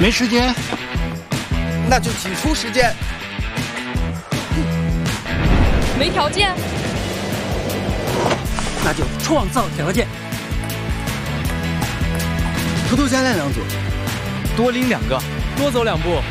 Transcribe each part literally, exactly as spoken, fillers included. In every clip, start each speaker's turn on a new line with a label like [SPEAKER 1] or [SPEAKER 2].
[SPEAKER 1] 没时间，
[SPEAKER 2] 那就挤出时间。
[SPEAKER 3] 没条件，
[SPEAKER 4] 那就创造条件。
[SPEAKER 2] 偷偷加练两组，
[SPEAKER 5] 多拎两个，
[SPEAKER 6] 多走两步。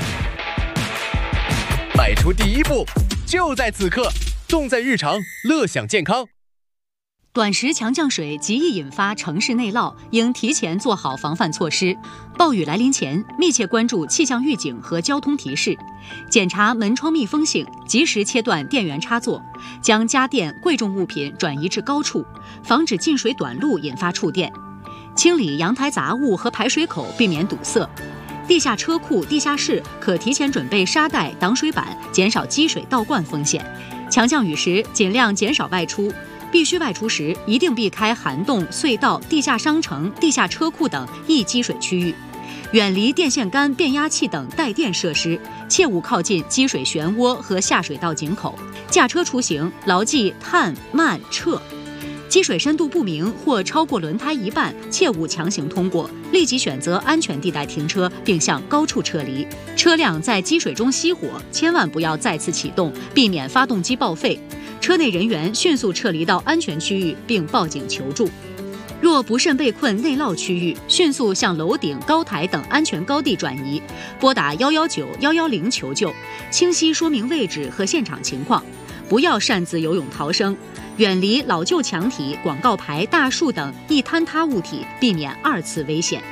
[SPEAKER 5] 迈出第一步，就在此刻，重在日常，乐享健康。
[SPEAKER 7] 短时强降水极易引发城市内涝，应提前做好防范措施。暴雨来临前，密切关注气象预警和交通提示，检查门窗密封性，及时切断电源插座，将家电、贵重物品转移至高处，防止进水短路引发触电。清理阳台杂物和排水口，避免堵塞。地下车库、地下室可提前准备沙袋、挡水板，减少积水倒灌风险。强降雨时，尽量减少外出。必须外出时，一定避开涵洞、隧道、地下商城、地下车库等易积水区域，远离电线杆、变压器等带电设施，切勿靠近积水漩涡和下水道井口。驾车出行，牢记探、慢、撤。积水深度不明或超过轮胎一半，切勿强行通过，立即选择安全地带停车，并向高处撤离。车辆在积水中熄火，千万不要再次启动，避免发动机报废。车内人员迅速撤离到安全区域，并报警求助。若不慎被困内涝区域，迅速向楼顶、高台等安全高地转移，拨打一一九、一一零求救，清晰说明位置和现场情况，不要擅自游泳逃生，远离老旧墙体、广告牌、大树等易坍塌物体，避免二次危险。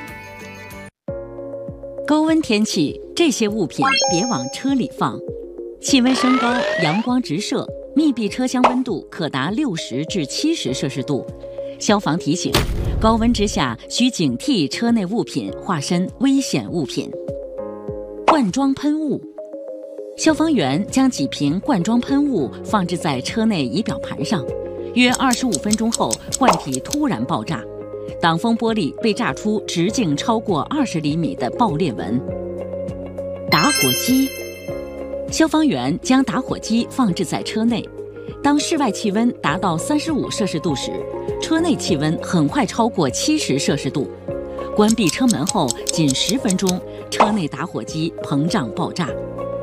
[SPEAKER 8] 高温天气，这些物品别往车里放。气温升高，阳光直射，密闭车厢温度可达六十至七十摄氏度。消防提醒：高温之下需警惕车内物品化身危险物品。罐装喷雾，消防员将几瓶罐装喷雾放置在车内仪表盘上，约二十五分钟后，罐体突然爆炸，挡风玻璃被炸出直径超过二十厘米的爆裂纹。打火机。消防员将打火机放置在车内，当室外气温达到三十五摄氏度时，车内气温很快超过七十摄氏度。关闭车门后仅十分钟，车内打火机膨胀爆炸。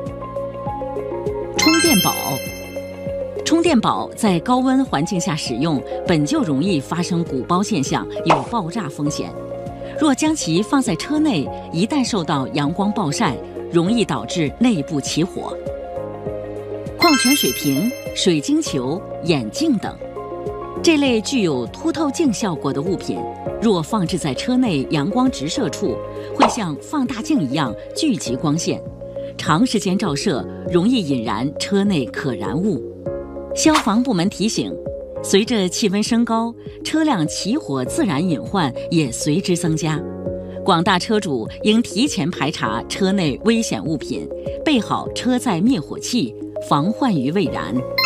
[SPEAKER 8] 充电宝，充电宝在高温环境下使用，本就容易发生鼓包现象，有爆炸风险。若将其放在车内，一旦受到阳光暴晒，容易导致内部起火。矿泉水瓶、水晶球、眼镜等，这类具有凸透镜效果的物品，若放置在车内阳光直射处，会像放大镜一样聚集光线，长时间照射容易引燃车内可燃物。消防部门提醒，随着气温升高，车辆起火自燃隐患也随之增加。广大车主应提前排查车内危险物品，备好车载灭火器，防患于未然。